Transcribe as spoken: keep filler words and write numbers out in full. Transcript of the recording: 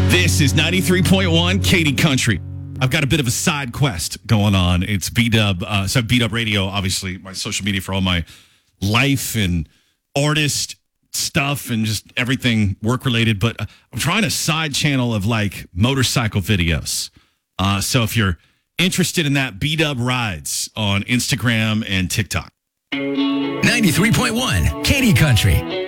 This is ninety-three point one Katy Country. I've got a bit of a side quest going on. It's B-Dub, uh, so B-Dub Radio, obviously, my social media for all my life and artist stuff and just everything work-related. But uh, I'm trying a side channel of, like, motorcycle videos. Uh, so if you're interested in that, B-Dub Rides on Instagram and TikTok. ninety-three point one Katy Country.